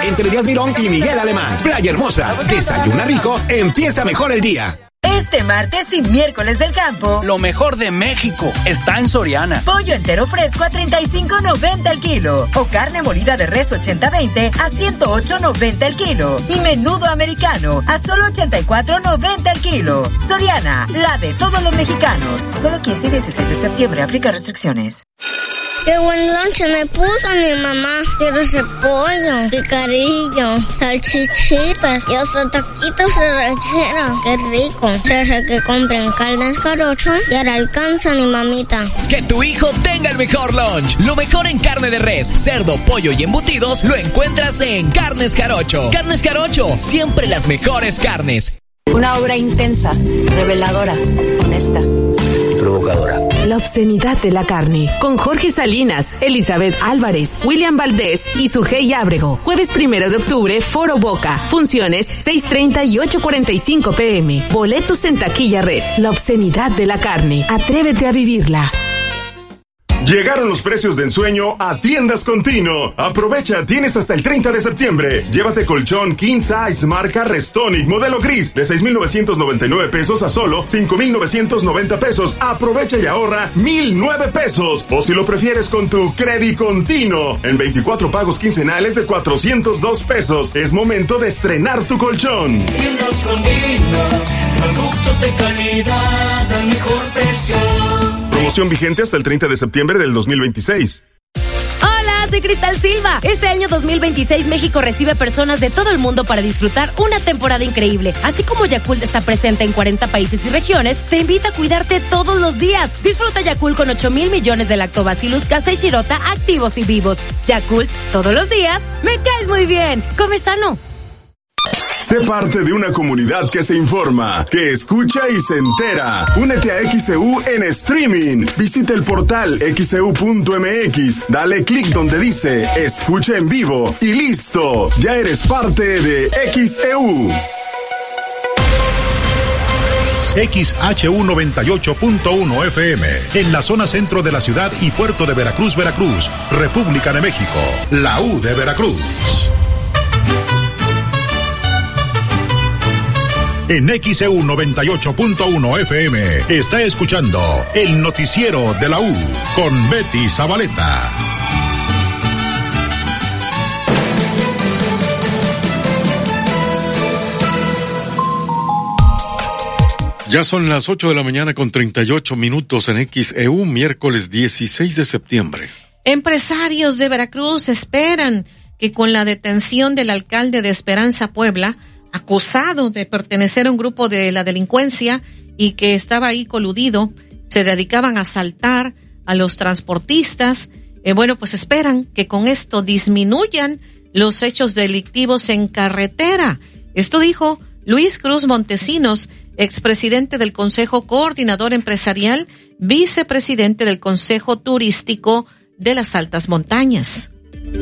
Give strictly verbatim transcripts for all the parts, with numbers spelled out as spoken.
entre Díaz Mirón y Miguel Alemán. Playa Hermosa, desayuna rico, empieza mejor el día. Este martes y miércoles del campo, lo mejor de México está en Soriana. Pollo entero fresco a treinta y cinco noventa el kilo. O carne molida de res ochenta veinte a ciento ocho noventa el kilo. Y menudo americano a solo ochenta y cuatro noventa el kilo. Soriana, la de todos los mexicanos. Solo quince y dieciséis de septiembre, aplica restricciones. Qué buen lonche me puso mi mamá. Quiero repollo, picadillo, salchichitas y hasta taquitos de ranchera. Qué rico. Desde que compren Carnes Jarocho y ahora alcanza mi mamita. Que tu hijo tenga el mejor lunch. Lo mejor en carne de res, cerdo, pollo y embutidos lo encuentras en Carnes Jarocho. Carnes Jarocho, siempre las mejores carnes. Una obra intensa, reveladora, honesta. Provocadora. La obscenidad de la carne. Con Jorge Salinas, Elizabeth Álvarez, William Valdés y Sujei Ábrego. Jueves primero de octubre, Foro Boca. Funciones seis treinta y ocho cuarenta y cinco pm. Boletos en taquilla red. La obscenidad de la carne. Atrévete a vivirla. Llegaron los precios de ensueño a Tiendas Continuo. Aprovecha, tienes hasta el treinta de septiembre. Llévate colchón King Size marca Restonic modelo gris de seis mil novecientos noventa y nueve pesos a solo cinco mil novecientos noventa pesos. Aprovecha y ahorra mil nueve pesos. O si lo prefieres con tu Credit Continuo en veinticuatro pagos quincenales de cuatrocientos dos pesos. Es momento de estrenar tu colchón. Tiendas Continuo, productos de calidad al mejor precio. Promoción vigente hasta el treinta de septiembre del dos mil veintiséis. Hola, soy Cristal Silva. Este año dos mil veintiséis México recibe personas de todo el mundo para disfrutar una temporada increíble. Así como Yakult está presente en cuarenta países y regiones, te invita a cuidarte todos los días. Disfruta Yakult con ocho mil millones de lactobacillus casei shirota activos y vivos. Yakult, todos los días, me caes muy bien. Come sano. Sé parte de una comunidad que se informa, que escucha y se entera. Únete a X E U en streaming. Visita el portal x e u punto m x, dale clic donde dice escucha en vivo y listo, ya eres parte de X E U. X H U noventa y ocho punto uno F M, en la zona centro de la ciudad y puerto de Veracruz, Veracruz, República de México, la U de Veracruz. En X E U noventa y ocho punto uno F M está escuchando el noticiero de la U con Betty Zabaleta. Ya son las ocho de la mañana con treinta y ocho minutos en X E U, miércoles dieciséis de septiembre. Empresarios de Veracruz esperan que con la detención del alcalde de Esperanza, Puebla, acusado de pertenecer a un grupo de la delincuencia y que estaba ahí coludido, se dedicaban a asaltar a los transportistas. Eh, bueno, pues esperan que con esto disminuyan los hechos delictivos en carretera. Esto dijo Luis Cruz Montesinos, expresidente del Consejo Coordinador Empresarial, vicepresidente del Consejo Turístico de las Altas Montañas.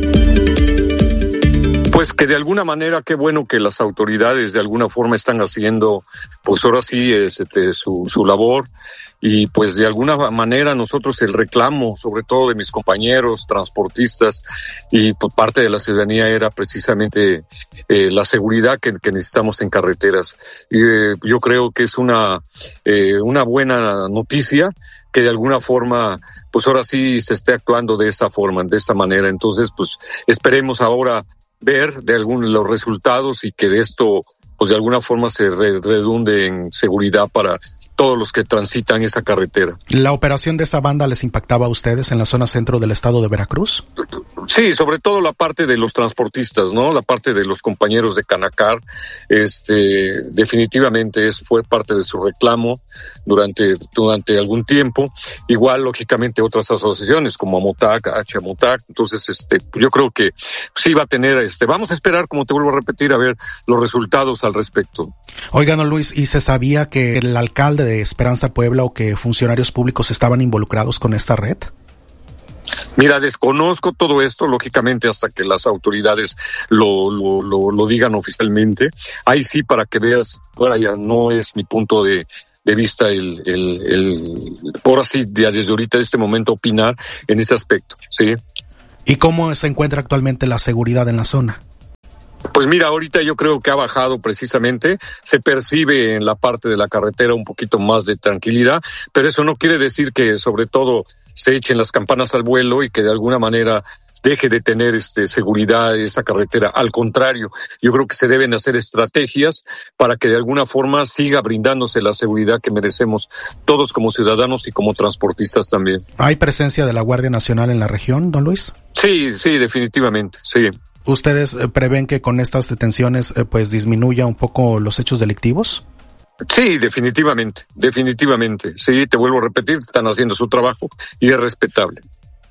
Pues que de alguna manera, qué bueno que las autoridades de alguna forma están haciendo, pues ahora sí, este, su, su labor, y pues de alguna manera nosotros el reclamo, sobre todo de mis compañeros transportistas y por parte de la ciudadanía, era precisamente eh, la seguridad que, que necesitamos en carreteras. Y eh, yo creo que es una, eh, una buena noticia que de alguna forma, pues ahora sí se esté actuando de esa forma, de esa manera. Entonces, pues esperemos ahora ver de algún los resultados y que de esto pues de alguna forma se re, redunde en seguridad para todos los que transitan esa carretera. ¿La operación de esa banda les impactaba a ustedes en la zona centro del estado de Veracruz? Sí, sobre todo la parte de los transportistas, ¿no? La parte de los compañeros de Canacar, este, definitivamente es, fue parte de su reclamo durante, durante algún tiempo. Igual, lógicamente, otras asociaciones como Amotac, H Amotac. Entonces, este, yo creo que sí va a tener, este, vamos a esperar, como te vuelvo a repetir, a ver los resultados al respecto. Oigan, don Luis, ¿y se sabía que el alcalde de Esperanza Puebla o que funcionarios públicos estaban involucrados con esta red? Mira, desconozco todo esto, lógicamente, hasta que las autoridades lo, lo, lo, lo digan oficialmente. Ahí sí, para que veas, ahora ya no es mi punto de, de vista el, el, el, por así, desde ahorita, de este momento, opinar en ese aspecto, ¿sí? ¿Y cómo se encuentra actualmente la seguridad en la zona? Pues mira, ahorita yo creo que ha bajado precisamente, se percibe en la parte de la carretera un poquito más de tranquilidad, pero eso no quiere decir que sobre todo se echen las campanas al vuelo y que de alguna manera deje de tener este seguridad esa carretera. Al contrario, yo creo que se deben hacer estrategias para que de alguna forma siga brindándose la seguridad que merecemos todos como ciudadanos y como transportistas también. ¿Hay presencia de la Guardia Nacional en la región, don Luis? Sí, sí, definitivamente, sí. ¿Ustedes eh, prevén que con estas detenciones eh, pues disminuya un poco los hechos delictivos? Sí, definitivamente, definitivamente. Sí, te vuelvo a repetir, están haciendo su trabajo y es respetable.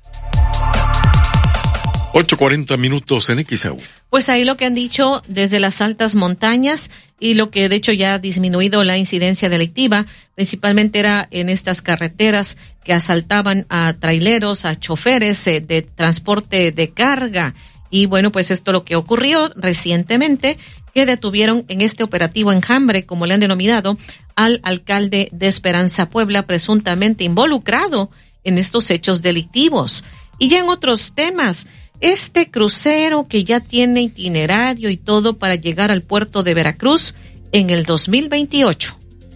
ocho cuarenta minutos en X E U. Pues ahí lo que han dicho desde las altas montañas y lo que de hecho ya ha disminuido la incidencia delictiva, principalmente era en estas carreteras que asaltaban a traileros, a choferes eh, de transporte de carga. Y bueno, pues esto lo que ocurrió recientemente, que detuvieron en este operativo Enjambre, como le han denominado, al alcalde de Esperanza Puebla, presuntamente involucrado en estos hechos delictivos. Y ya en otros temas, este crucero que ya tiene itinerario y todo para llegar al puerto de Veracruz en el dos mil veintiocho.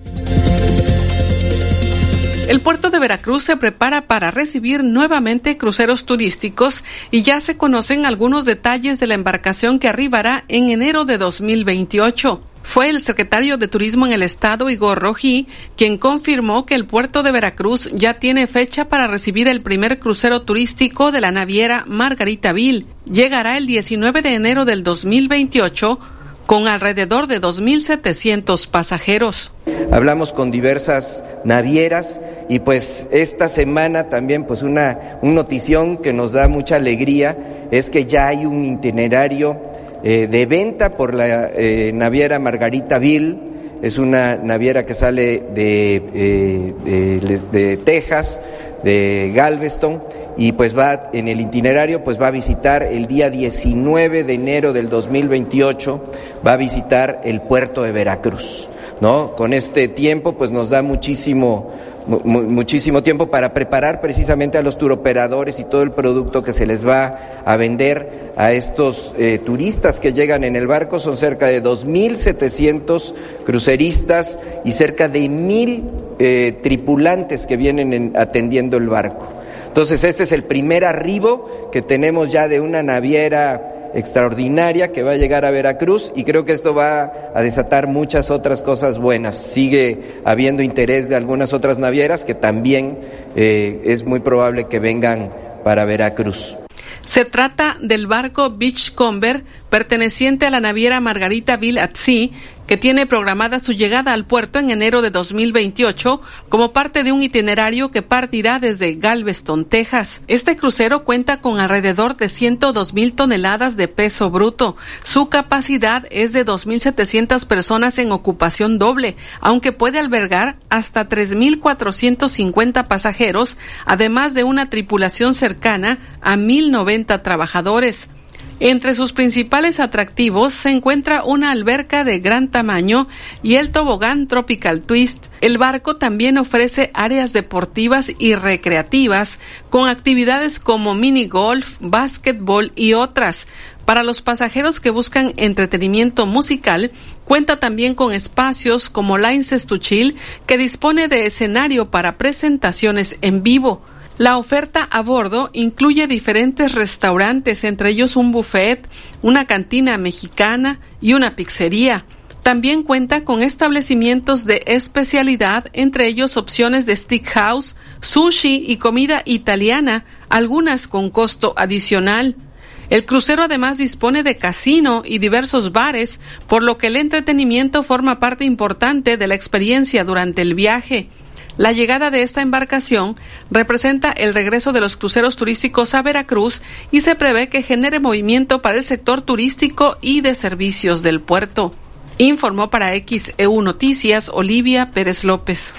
El puerto de Veracruz se prepara para recibir nuevamente cruceros turísticos y ya se conocen algunos detalles de la embarcación que arribará en enero de dos mil veintiocho. Fue el secretario de Turismo en el estado, Igor Rojí, quien confirmó que el puerto de Veracruz ya tiene fecha para recibir el primer crucero turístico de la naviera Margaritaville. Llegará el diecinueve de enero del dos mil veintiocho con alrededor de dos mil setecientos pasajeros. Hablamos con diversas navieras y pues esta semana también pues una, una notición que nos da mucha alegría es que ya hay un itinerario eh, de venta por la eh, naviera Margaritaville. Es una naviera que sale de, eh, de, de Texas, de Galveston, y pues va en el itinerario, pues va a visitar el día diecinueve de enero del dos mil veintiocho, va a visitar el puerto de Veracruz, ¿no? Con este tiempo pues nos da muchísimo mu- muchísimo tiempo para preparar precisamente a los turoperadores y todo el producto que se les va a vender a estos eh, turistas que llegan en el barco. Son cerca de dos mil setecientos cruceristas y cerca de mil eh, tripulantes que vienen en, atendiendo el barco. Entonces este es el primer arribo que tenemos ya de una naviera extraordinaria que va a llegar a Veracruz, y creo que esto va a desatar muchas otras cosas buenas. Sigue habiendo interés de algunas otras navieras que también eh, es muy probable que vengan para Veracruz. Se trata del barco Beachcomber, perteneciente a la naviera Margaritaville at Sea, que tiene programada su llegada al puerto en enero de dos mil veintiocho como parte de un itinerario que partirá desde Galveston, Texas. Este crucero cuenta con alrededor de ciento dos mil toneladas de peso bruto. Su capacidad es de dos mil setecientas personas en ocupación doble, aunque puede albergar hasta tres mil cuatrocientos cincuenta pasajeros, además de una tripulación cercana a mil noventa trabajadores. Entre sus principales atractivos se encuentra una alberca de gran tamaño y el tobogán Tropical Twist. El barco también ofrece áreas deportivas y recreativas con actividades como mini golf, básquetbol y otras. Para los pasajeros que buscan entretenimiento musical, cuenta también con espacios como License to Chill, que dispone de escenario para presentaciones en vivo. La oferta a bordo incluye diferentes restaurantes, entre ellos un buffet, una cantina mexicana y una pizzería. También cuenta con establecimientos de especialidad, entre ellos opciones de steakhouse, sushi y comida italiana, algunas con costo adicional. El crucero además dispone de casino y diversos bares, por lo que el entretenimiento forma parte importante de la experiencia durante el viaje. La llegada de esta embarcación representa el regreso de los cruceros turísticos a Veracruz y se prevé que genere movimiento para el sector turístico y de servicios del puerto. Informó para X E U Noticias Olivia Pérez López.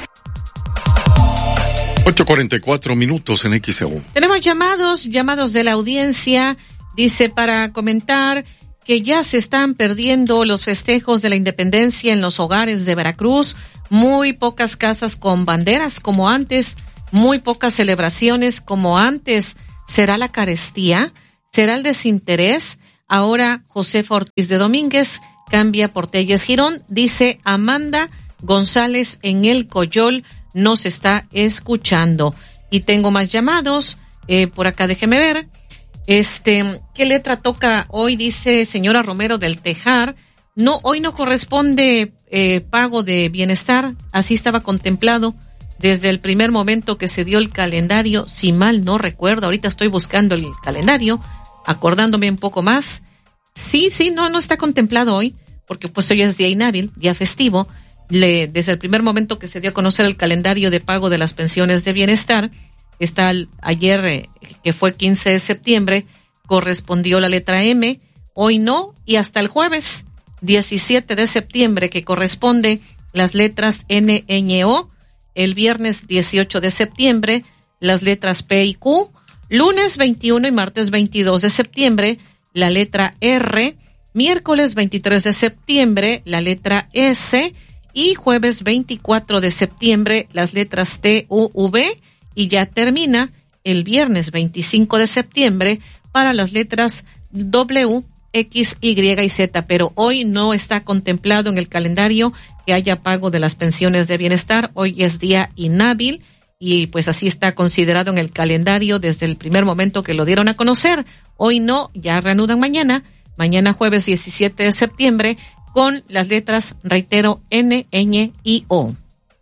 ocho cuarenta y cuatro minutos en X E U. Tenemos llamados, llamados de la audiencia, dice, para comentar que ya se están perdiendo los festejos de la independencia en los hogares de Veracruz. Muy pocas casas con banderas como antes, muy pocas celebraciones como antes. ¿Será la carestía? ¿Será el desinterés? Ahora Josefa Ortiz de Domínguez cambia por Telles Girón. Dice Amanda González en el Coyol nos está escuchando. Y tengo más llamados. Eh, por acá déjeme ver. Este, ¿qué letra toca hoy? Dice señora Romero del Tejar. No, hoy no corresponde eh, pago de bienestar. Así estaba contemplado desde el primer momento que se dio el calendario, si mal no recuerdo. Ahorita estoy buscando el calendario, acordándome un poco más. Sí, sí, no, no está contemplado hoy, porque pues hoy es día inhábil, día festivo. Le, desde el primer momento que se dio a conocer el calendario de pago de las pensiones de bienestar, está el, ayer, eh, que fue quince de septiembre, correspondió la letra M, hoy no, y hasta el jueves, diecisiete de septiembre, que corresponde las letras N, Ñ, O, el viernes dieciocho de septiembre, las letras P y Q, lunes veintiuno y martes veintidós de septiembre, la letra R, miércoles veintitrés de septiembre, la letra S, y jueves veinticuatro de septiembre, las letras T, U, V, y ya termina el viernes veinticinco de septiembre para las letras W, X, Y y Z, pero hoy no está contemplado en el calendario que haya pago de las pensiones de bienestar. Hoy es día inhábil y pues así está considerado en el calendario desde el primer momento que lo dieron a conocer. Hoy no, ya reanudan mañana, mañana jueves diecisiete de septiembre con las letras, reitero, N, Ñ y O.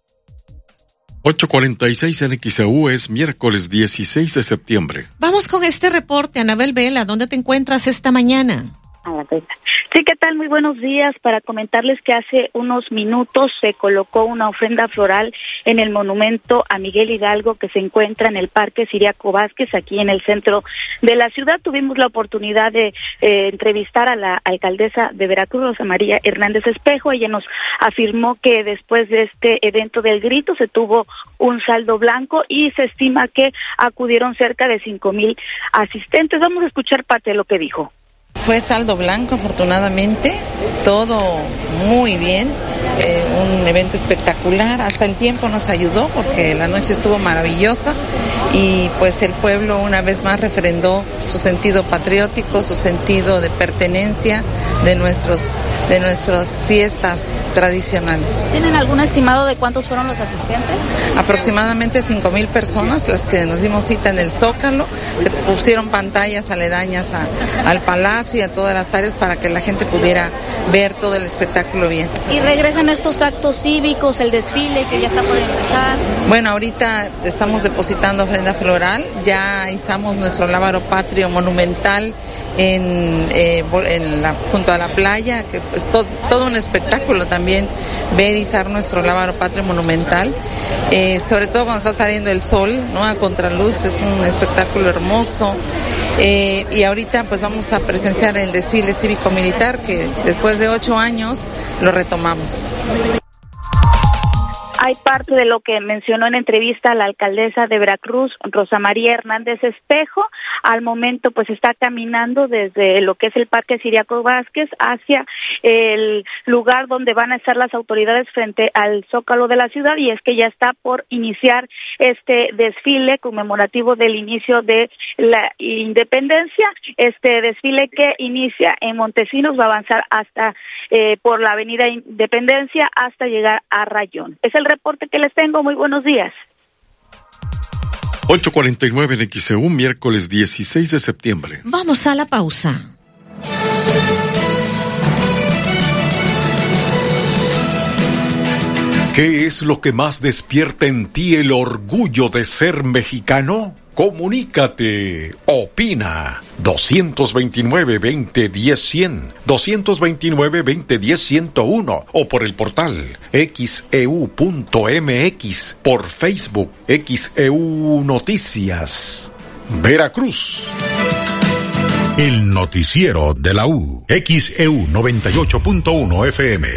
ocho cuarenta y seis en X E U, es miércoles dieciséis de septiembre. Vamos con este reporte, Anabel Vela, ¿dónde te encuentras esta mañana? Sí, ¿qué tal? Muy buenos días. Para comentarles que hace unos minutos se colocó una ofrenda floral en el monumento a Miguel Hidalgo que se encuentra en el Parque Ciriaco Vázquez, aquí en el centro de la ciudad. Tuvimos la oportunidad de eh, entrevistar a la alcaldesa de Veracruz, Rosa María Hernández Espejo. Ella nos afirmó que después de este evento del grito se tuvo un saldo blanco y se estima que acudieron cerca de cinco mil asistentes. Vamos a escuchar parte de lo que dijo. Fue saldo blanco, afortunadamente, todo muy bien, eh, un evento espectacular, hasta el tiempo nos ayudó porque la noche estuvo maravillosa y pues el pueblo una vez más refrendó su sentido patriótico, su sentido de pertenencia de nuestros de nuestras fiestas tradicionales. ¿Tienen algún estimado de cuántos fueron los asistentes? Aproximadamente cinco mil personas las que nos dimos cita en el Zócalo, se pusieron pantallas aledañas a, al palacio y a todas las áreas para que la gente pudiera ver todo el espectáculo bien. ¿Y regresan estos actos cívicos, el desfile que ya está por empezar? Bueno, ahorita estamos depositando ofrenda floral, ya izamos nuestro lábaro patrio monumental en, eh, en la, junto a la playa, que es to, todo un espectáculo también ver izar nuestro lábaro patrio monumental, eh, sobre todo cuando está saliendo el sol, ¿no? A contraluz, es un espectáculo hermoso. Eh, y ahorita pues vamos a presenciar el desfile cívico-militar que después de ocho años lo retomamos. Hay parte de lo que mencionó en entrevista la alcaldesa de Veracruz, Rosa María Hernández Espejo. Al momento pues está caminando desde lo que es el Parque Ciriaco Vázquez hacia el lugar donde van a estar las autoridades frente al Zócalo de la ciudad, y es que ya está por iniciar este desfile conmemorativo del inicio de la independencia. Este desfile que inicia en Montesinos va a avanzar hasta eh, por la avenida Independencia hasta llegar a Rayón. Es el reporte que les tengo. Muy buenos días. ocho cuarenta y nueve en X E U, miércoles dieciséis de septiembre. Vamos a la pausa. ¿Qué es lo que más despierta en ti el orgullo de ser mexicano? Comunícate, opina, dos veintinueve, veinte, diez, cien, dos veintinueve, veinte, diez, ciento uno, o por el portal X E U punto M X, por Facebook X E U Noticias. Veracruz. El noticiero de la U, X E U noventa y ocho punto uno F M.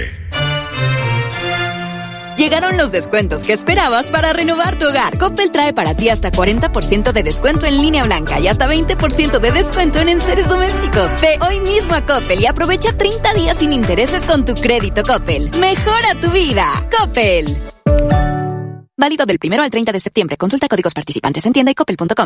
Llegaron los descuentos que esperabas para renovar tu hogar. Coppel trae para ti hasta cuarenta por ciento de descuento en línea blanca y hasta veinte por ciento de descuento en enseres domésticos. Ve hoy mismo a Coppel y aprovecha treinta días sin intereses con tu crédito Coppel. Mejora tu vida. Coppel. Válido del primero al treinta de septiembre. Consulta códigos participantes en tienda y coppel punto com.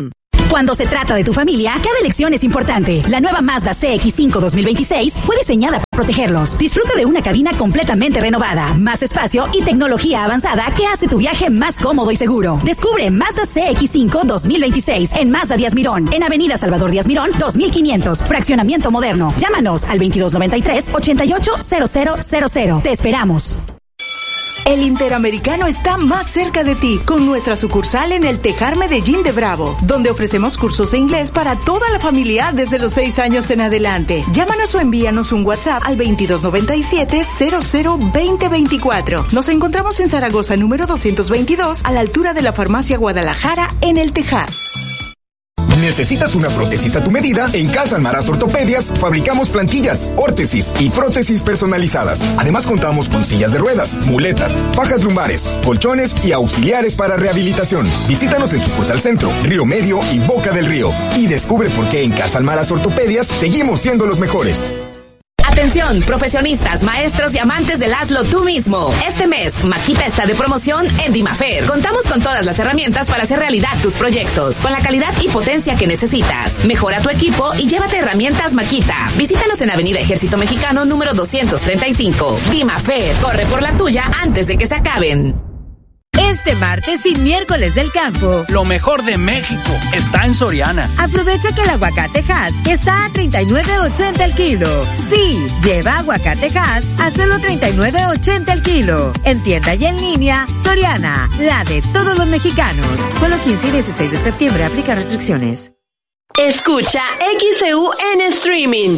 Cuando se trata de tu familia, cada elección es importante. La nueva Mazda C X cinco dos mil veintiséis fue diseñada para protegerlos. Disfruta de una cabina completamente renovada, más espacio y tecnología avanzada que hace tu viaje más cómodo y seguro. Descubre Mazda C X cinco dos mil veintiséis en Mazda Díaz Mirón, en Avenida Salvador Díaz Mirón, dos mil quinientos, fraccionamiento moderno. Llámanos al veintidós noventa y tres, ochenta y ocho, cero cero cero cero. Te esperamos. El Interamericano está más cerca de ti con nuestra sucursal en el Tejar Medellín de Bravo, donde ofrecemos cursos de inglés para toda la familia desde los seis años en adelante. Llámanos o envíanos un WhatsApp al veintidós noventa y siete, cero cero veinte veinticuatro. Nos encontramos en Zaragoza número doscientos veintidós, a la altura de la Farmacia Guadalajara, en el Tejar. ¿Necesitas una prótesis a tu medida? En Casa Almaraz Ortopedias fabricamos plantillas, órtesis y prótesis personalizadas. Además contamos con sillas de ruedas, muletas, fajas lumbares, colchones y auxiliares para rehabilitación. Visítanos en sucursal Centro, Río Medio y Boca del Río y descubre por qué en Casa Almaraz Ortopedias seguimos siendo los mejores. Atención, profesionistas, maestros y amantes del hazlo tú mismo. Este mes, Maquita está de promoción en Dimafer. Contamos con todas las herramientas para hacer realidad tus proyectos, con la calidad y potencia que necesitas. Mejora tu equipo y llévate herramientas Maquita. Visítanos en Avenida Ejército Mexicano número doscientos treinta y cinco. Dimafer, corre por la tuya antes de que se acaben. Este martes y miércoles del campo, lo mejor de México está en Soriana. Aprovecha que el aguacate Hass está a treinta y nueve ochenta el kilo. Sí, lleva aguacate Hass a solo treinta y nueve ochenta el kilo. En tienda y en línea, Soriana, la de todos los mexicanos. Solo quince y dieciséis de septiembre, aplica restricciones. Escucha X E U en streaming.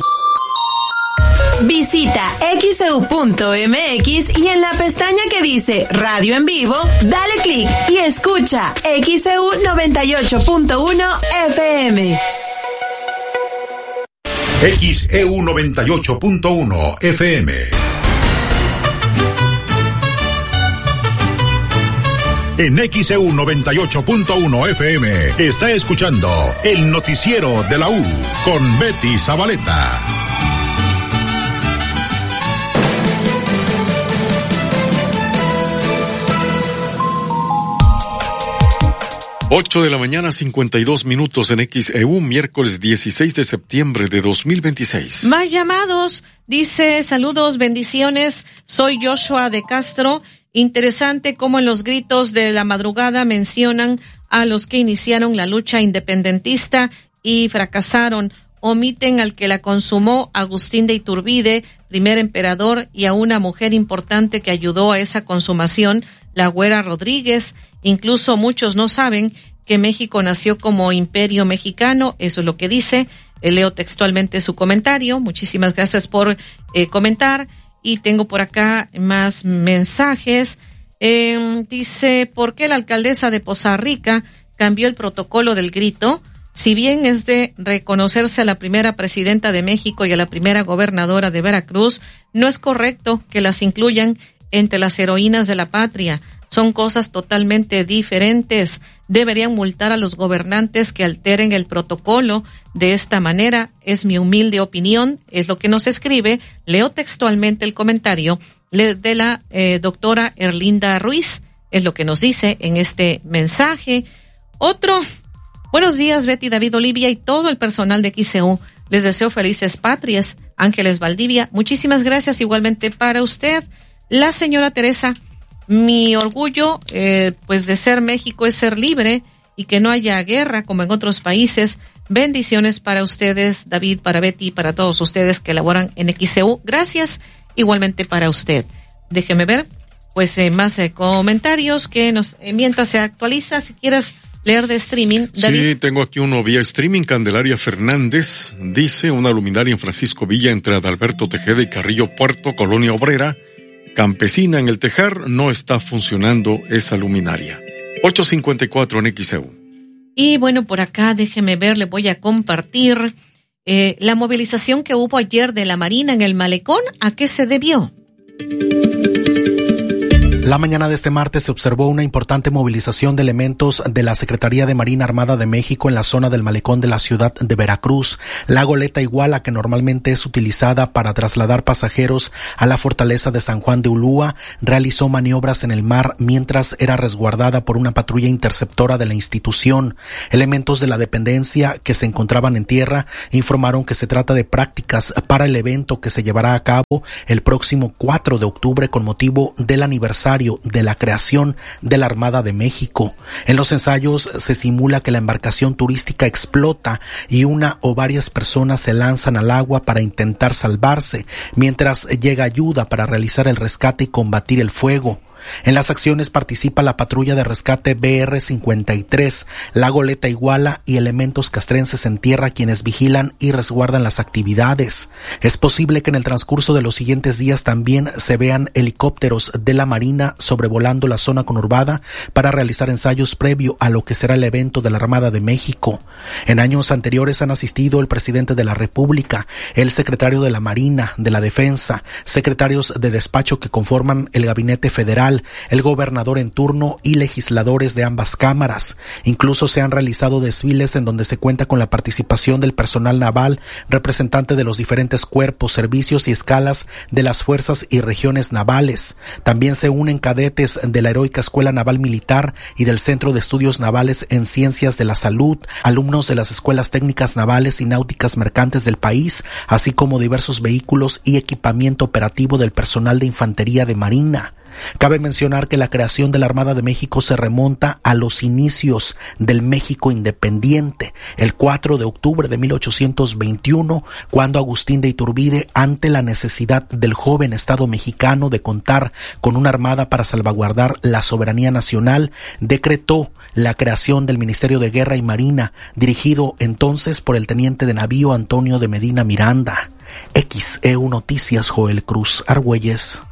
Visita equis e u punto eme equis y en la pestaña que dice Radio en Vivo, dale clic y escucha X E U noventa y ocho punto uno F M. X E U noventa y ocho punto uno F M. En X E U noventa y ocho punto uno F M está escuchando el noticiero de la U con Betty Zabaleta. ocho de la mañana, cincuenta y dos minutos en X E U, miércoles dieciséis de septiembre de dos mil veintiséis. Más llamados, dice, saludos, bendiciones, soy Joshua de Castro. Interesante cómo en los gritos de la madrugada mencionan a los que iniciaron la lucha independentista y fracasaron. Omiten al que la consumó, Agustín de Iturbide, primer emperador, y a una mujer importante que ayudó a esa consumación, la Güera Rodríguez. Incluso muchos no saben que México nació como imperio mexicano, eso es lo que dice. Leo textualmente su comentario. Muchísimas gracias por eh, comentar. Y tengo por acá más mensajes. Eh, dice, ¿por qué la alcaldesa de Poza Rica cambió el protocolo del grito? Si bien es de reconocerse a la primera presidenta de México y a la primera gobernadora de Veracruz, no es correcto que las incluyan entre las heroínas de la patria. Son cosas totalmente diferentes. Deberían multar a los gobernantes que alteren el protocolo de esta manera. Es mi humilde opinión, es lo que nos escribe. Leo textualmente el comentario de la eh, doctora Erlinda Ruiz. Es lo que nos dice en este mensaje. Otro, buenos días Betty, David, Olivia y todo el personal de X E U. Les deseo felices patrias. Ángeles Valdivia, muchísimas gracias igualmente para usted. La señora Teresa, mi orgullo, eh, pues de ser México es ser libre y que no haya guerra como en otros países. Bendiciones para ustedes, David, para Betty y para todos ustedes que laboran en X E U. Gracias, igualmente para usted. Déjeme ver, pues eh, más eh, comentarios que nos, eh, mientras se actualiza, si quieres leer de streaming, David. Sí, tengo aquí uno vía streaming. Candelaria Fernández dice, una luminaria en Francisco Villa entre Adalberto Tejeda y Carrillo Puerto, Colonia Obrera, Campesina en el Tejar, no está funcionando esa luminaria. ocho cincuenta y cuatro en X E U. Y bueno, por acá déjeme ver, le voy a compartir eh, la movilización que hubo ayer de la Marina en el Malecón. ¿A qué se debió? La mañana de este martes se observó una importante movilización de elementos de la Secretaría de Marina Armada de México en la zona del malecón de la ciudad de Veracruz. La goleta Iguala, que normalmente es utilizada para trasladar pasajeros a la fortaleza de San Juan de Ulúa, realizó maniobras en el mar mientras era resguardada por una patrulla interceptora de la institución. Elementos de la dependencia que se encontraban en tierra informaron que se trata de prácticas para el evento que se llevará a cabo el próximo cuatro de octubre con motivo del aniversario de la creación de la Armada de México. En los ensayos se simula que la embarcación turística explota y una o varias personas se lanzan al agua para intentar salvarse, mientras llega ayuda para realizar el rescate y combatir el fuego. En las acciones participa la patrulla de rescate B R cincuenta y tres, la goleta Iguala y elementos castrenses en tierra quienes vigilan y resguardan las actividades. Es posible que en el transcurso de los siguientes días también se vean helicópteros de la Marina sobrevolando la zona conurbada para realizar ensayos previo a lo que será el evento de la Armada de México. En años anteriores han asistido el presidente de la República, el secretario de la Marina, de la Defensa, secretarios de despacho que conforman el Gabinete Federal, el gobernador en turno y legisladores de ambas cámaras. Incluso se han realizado desfiles en donde se cuenta con la participación del personal naval, representante de los diferentes cuerpos, servicios y escalas de las fuerzas y regiones navales. También se unen cadetes de la Heroica Escuela Naval Militar y del Centro de Estudios Navales en Ciencias de la Salud, alumnos de las escuelas técnicas navales y náuticas mercantes del país, así como diversos vehículos y equipamiento operativo del personal de infantería de Marina. Cabe mencionar que la creación de la Armada de México se remonta a los inicios del México independiente, el cuatro de octubre de mil ochocientos veintiuno, cuando Agustín de Iturbide, ante la necesidad del joven Estado mexicano de contar con una armada para salvaguardar la soberanía nacional, decretó la creación del Ministerio de Guerra y Marina, dirigido entonces por el teniente de navío Antonio de Medina Miranda. X E U Noticias, Joel Cruz Argüelles.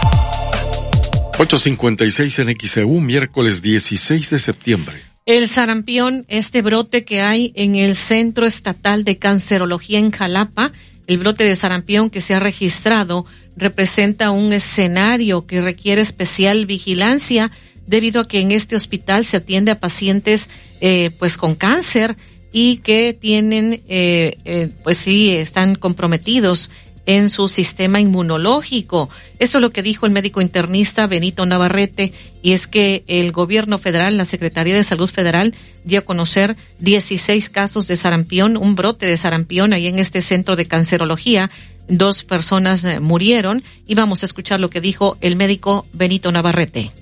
ocho cincuenta y seis en X E U, miércoles dieciséis de septiembre. El sarampión, este brote que hay en el Centro Estatal de Cancerología en Jalapa, el brote de sarampión que se ha registrado representa un escenario que requiere especial vigilancia debido a que en este hospital se atiende a pacientes eh, pues con cáncer y que tienen eh, eh, pues sí están comprometidos en su sistema inmunológico. Esto es lo que dijo el médico internista Benito Navarrete, y es que el gobierno federal, la Secretaría de Salud Federal, dio a conocer dieciséis casos de sarampión, un brote de sarampión ahí en este centro de cancerología. Dos personas murieron, y vamos a escuchar lo que dijo el médico Benito Navarrete.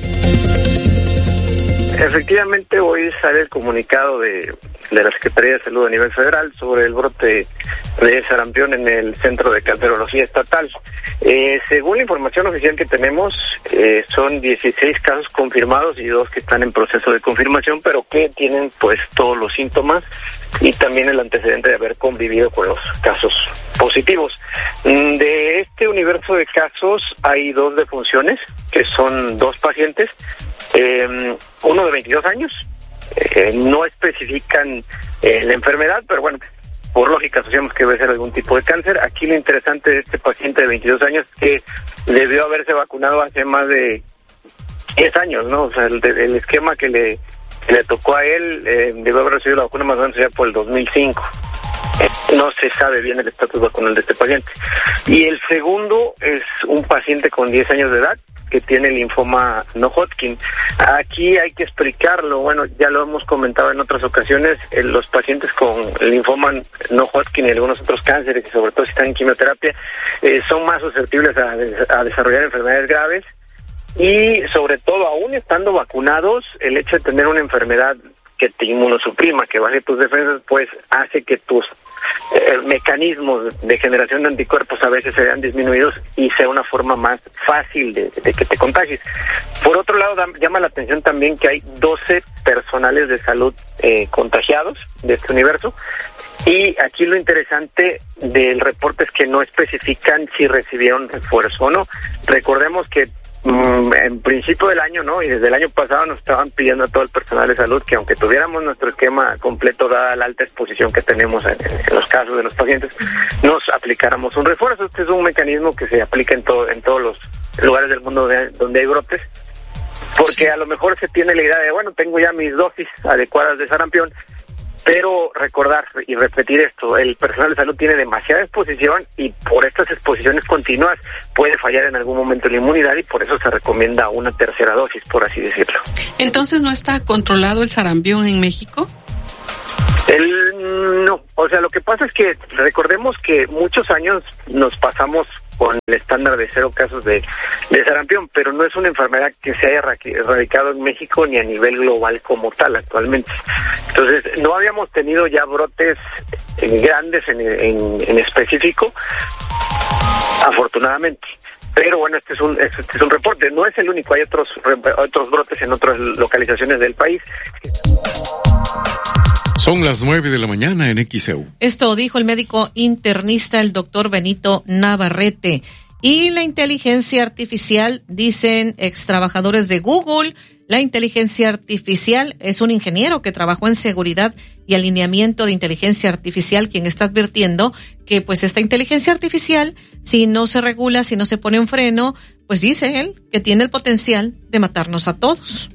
Efectivamente, hoy sale el comunicado de, de la Secretaría de Salud a nivel federal sobre el brote de sarampión en el Centro de Cancerología Estatal. Eh, según la información oficial que tenemos, eh, son dieciséis casos confirmados y dos que están en proceso de confirmación, pero que tienen pues todos los síntomas y también el antecedente de haber convivido con los casos positivos. De este universo de casos hay dos defunciones, que son dos pacientes. Eh, uno de veintidós años, eh, no especifican eh, la enfermedad, pero bueno, por lógica asociamos que debe ser algún tipo de cáncer. Aquí lo interesante de este paciente de veintidós años es que debió haberse vacunado hace más de diez años, ¿no? O sea, el, el esquema que le, que le tocó a él eh, debió haber recibido la vacuna más o menos ya por el dos mil cinco. No se sabe bien el estatus vacunal de este paciente. Y el segundo es un paciente con diez años de edad que tiene linfoma no Hodgkin. Aquí hay que explicarlo, bueno, ya lo hemos comentado en otras ocasiones, eh, los pacientes con linfoma no Hodgkin y algunos otros cánceres, y sobre todo si están en quimioterapia, eh, son más susceptibles a, a desarrollar enfermedades graves, y sobre todo, aún estando vacunados, el hecho de tener una enfermedad que te inmunosuprima, que baje tus defensas, pues hace que tus eh, mecanismos de generación de anticuerpos a veces se vean disminuidos y sea una forma más fácil de, de que te contagies. Por otro lado, da, llama la atención también que hay doce personales de salud eh, contagiados de este universo, y aquí lo interesante del reporte es que no especifican si recibieron refuerzo o no. Recordemos que en principio del año, ¿no? Y desde el año pasado nos estaban pidiendo a todo el personal de salud que aunque tuviéramos nuestro esquema completo, dada la alta exposición que tenemos en, en los casos de los pacientes, nos aplicáramos un refuerzo. Este es un mecanismo que se aplica en todo, en todos los lugares del mundo de, donde hay brotes, porque a lo mejor se tiene la idea de, bueno, tengo ya mis dosis adecuadas de sarampión, pero recordar y repetir esto, el personal de salud tiene demasiada exposición y por estas exposiciones continuas puede fallar en algún momento la inmunidad y por eso se recomienda una tercera dosis, por así decirlo. Entonces, ¿no está controlado el sarampión en México? El, no, o sea, lo que pasa es que recordemos que muchos años nos pasamos con el estándar de cero casos de, de sarampión, pero no es una enfermedad que se haya erradicado en México ni a nivel global como tal actualmente. Entonces, no habíamos tenido ya brotes grandes en, en, en específico, afortunadamente. Pero bueno, este es un este es un reporte, no es el único, hay otros otros brotes en otras localizaciones del país. Son las nueve de la mañana en X E U. Esto dijo el médico internista, el doctor Benito Navarrete. Y la inteligencia artificial, dicen ex trabajadores de Google, la inteligencia artificial es un ingeniero que trabajó en seguridad y alineamiento de inteligencia artificial, quien está advirtiendo que pues esta inteligencia artificial, si no se regula, si no se pone un freno, pues dice él que tiene el potencial de matarnos a todos.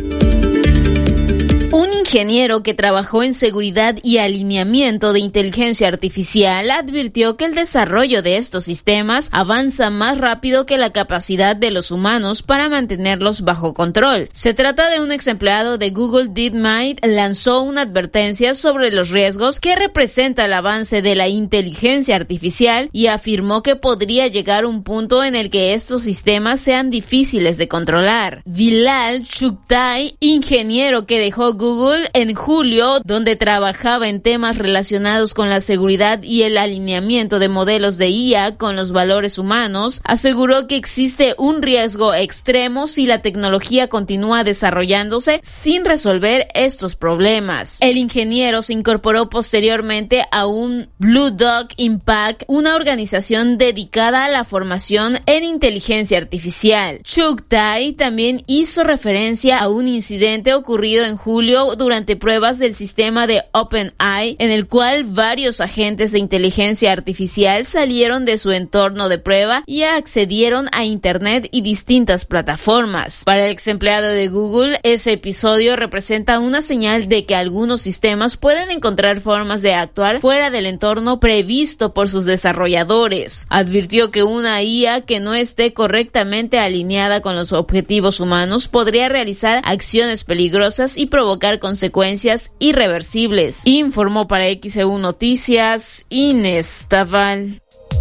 Un ingeniero que trabajó en seguridad y alineamiento de inteligencia artificial advirtió que el desarrollo de estos sistemas avanza más rápido que la capacidad de los humanos para mantenerlos bajo control. Se trata de un ex empleado de Google. DeepMind lanzó una advertencia sobre los riesgos que representa el avance de la inteligencia artificial y afirmó que podría llegar un punto en el que estos sistemas sean difíciles de controlar. Bilal Chugtai, ingeniero que dejó Google en julio, donde trabajaba en temas relacionados con la seguridad y el alineamiento de modelos de I A con los valores humanos, aseguró que existe un riesgo extremo si la tecnología continúa desarrollándose sin resolver estos problemas. El ingeniero se incorporó posteriormente a un Blue Dog Impact, una organización dedicada a la formación en inteligencia artificial. Chugtai también hizo referencia a un incidente ocurrido en julio durante pruebas del sistema de OpenAI, en el cual varios agentes de inteligencia artificial salieron de su entorno de prueba y accedieron a Internet y distintas plataformas. Para el ex empleado de Google, ese episodio representa una señal de que algunos sistemas pueden encontrar formas de actuar fuera del entorno previsto por sus desarrolladores. Advirtió que una I A que no esté correctamente alineada con los objetivos humanos podría realizar acciones peligrosas y provocar consecuencias irreversibles. Informó para X E U Noticias Inés Taval.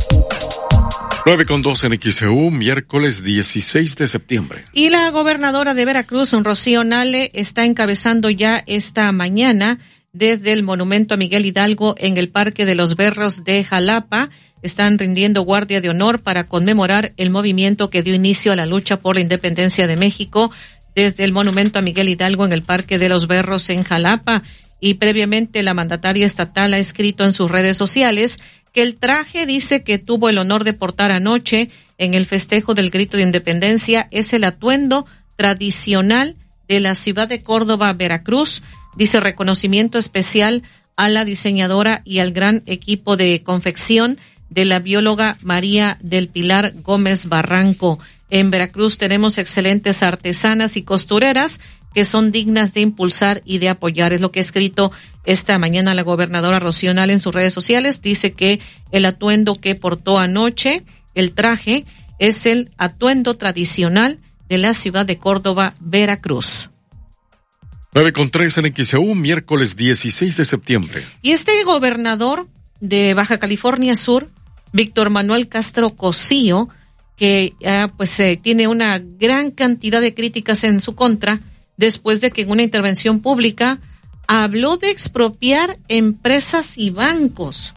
nueve con dos en X E U, miércoles dieciséis de septiembre. Y la gobernadora de Veracruz, Rocío Nale, está encabezando ya esta mañana desde el monumento a Miguel Hidalgo en el Parque de los Berros de Jalapa. Están rindiendo guardia de honor para conmemorar el movimiento que dio inicio a la lucha por la independencia de México desde el monumento a Miguel Hidalgo en el Parque de los Berros en Jalapa. Y previamente la mandataria estatal ha escrito en sus redes sociales que el traje, dice, que tuvo el honor de portar anoche en el festejo del Grito de Independencia es el atuendo tradicional de la ciudad de Córdoba, Veracruz. Dice reconocimiento especial a la diseñadora y al gran equipo de confección de la bióloga María del Pilar Gómez Barranco. En Veracruz tenemos excelentes artesanas y costureras que son dignas de impulsar y de apoyar. Es lo que ha escrito esta mañana la gobernadora Rocío Nale en sus redes sociales. Dice que el atuendo que portó anoche, el traje, es el atuendo tradicional de la ciudad de Córdoba, Veracruz. nueve con tres en X E U, miércoles dieciséis de septiembre. Y este gobernador de Baja California Sur, Víctor Manuel Castro Cosío, que uh, pues eh, tiene una gran cantidad de críticas en su contra después de que en una intervención pública habló de expropiar empresas y bancos.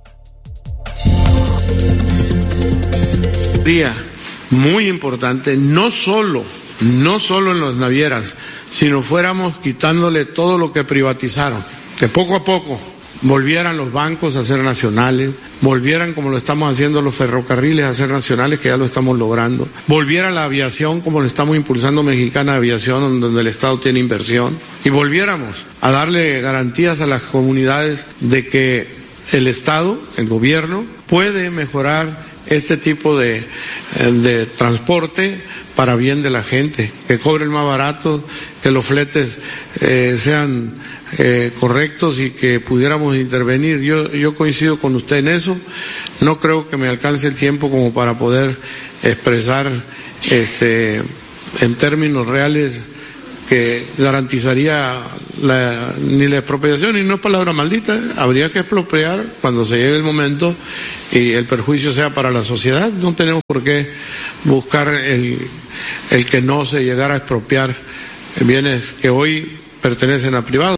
Día muy importante, no solo, no solo en las navieras, sino fuéramos quitándole todo lo que privatizaron, que poco a poco volvieran los bancos a ser nacionales, volvieran como lo estamos haciendo los ferrocarriles a ser nacionales, que ya lo estamos logrando, volviera la aviación como lo estamos impulsando Mexicana Aviación, donde el Estado tiene inversión, y volviéramos a darle garantías a las comunidades de que el Estado, el gobierno, puede mejorar este tipo de, de transporte para bien de la gente, que cobren más barato, que los fletes eh, sean eh, correctos y que pudiéramos intervenir. Yo, yo coincido con usted en eso. No creo que me alcance el tiempo como para poder expresar este, en términos reales que garantizaría la, ni la expropiación, y no es palabra maldita, ¿eh? Habría que expropiar cuando se llegue el momento y el perjuicio sea para la sociedad. No tenemos por qué buscar el, el que no se llegara a expropiar bienes que hoy pertenecen a privados.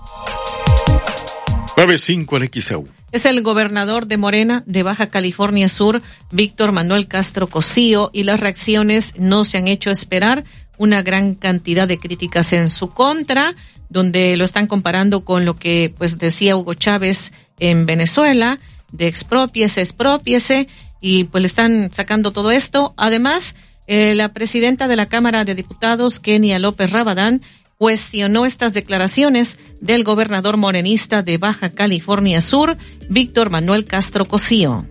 nueve cinco en X E U. Es el gobernador de Morena de Baja California Sur, Víctor Manuel Castro Cosío, y las reacciones no se han hecho esperar. Una gran cantidad de críticas en su contra, donde lo están comparando con lo que pues decía Hugo Chávez en Venezuela, de expropiese, expropiese, y pues le están sacando todo esto. Además, eh, la presidenta de la Cámara de Diputados, Kenia López Rabadán, cuestionó estas declaraciones del gobernador morenista de Baja California Sur, Víctor Manuel Castro Cosío.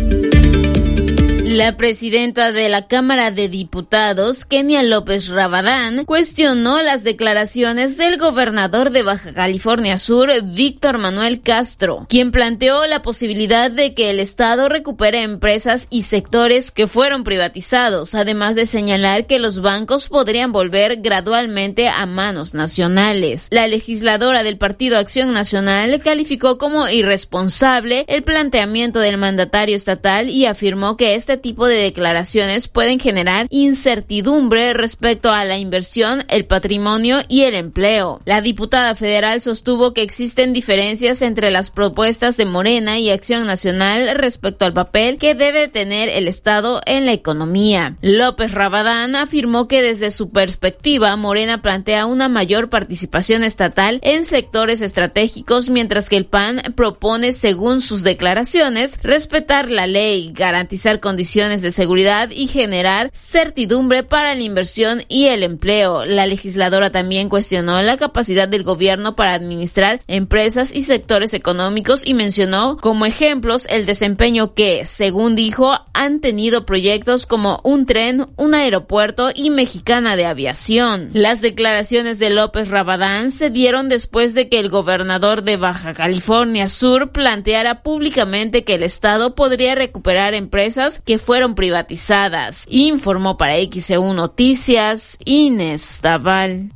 La presidenta de la Cámara de Diputados, Kenia López Rabadán, cuestionó las declaraciones del gobernador de Baja California Sur, Víctor Manuel Castro, quien planteó la posibilidad de que el Estado recupere empresas y sectores que fueron privatizados, además de señalar que los bancos podrían volver gradualmente a manos nacionales. La legisladora del Partido Acción Nacional calificó como irresponsable el planteamiento del mandatario estatal y afirmó que este tipo de declaraciones pueden generar incertidumbre respecto a la inversión, el patrimonio y el empleo. La diputada federal sostuvo que existen diferencias entre las propuestas de Morena y Acción Nacional respecto al papel que debe tener el Estado en la economía. López Rabadán afirmó que desde su perspectiva, Morena plantea una mayor participación estatal en sectores estratégicos, mientras que el P A N propone, según sus declaraciones, respetar la ley, garantizar condiciones de seguridad y generar certidumbre para la inversión y el empleo. La legisladora también cuestionó la capacidad del gobierno para administrar empresas y sectores económicos y mencionó como ejemplos el desempeño que, según dijo, han tenido proyectos como un tren, un aeropuerto y Mexicana de Aviación. Las declaraciones de López Rabadán se dieron después de que el gobernador de Baja California Sur planteara públicamente que el Estado podría recuperar empresas que fueron privatizadas. Informó para X E U Noticias, Inés Taval.